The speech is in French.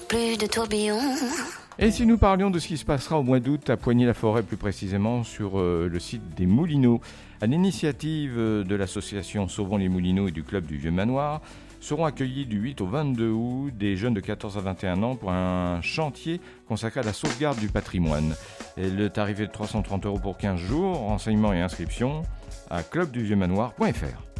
plus de tourbillons. Et si nous parlions de ce qui se passera au mois d'août à Poigny-la-Forêt, plus précisément sur le site des Moulineaux, à l'initiative de l'association Sauvons les Moulineaux et du club du Vieux Manoir, seront accueillis du 8 au 22 août des jeunes de 14 à 21 ans pour un chantier consacré à la sauvegarde du patrimoine. Et le tarif est de 330 € pour 15 jours, renseignements et inscriptions à clubduvieuxmanoir.fr.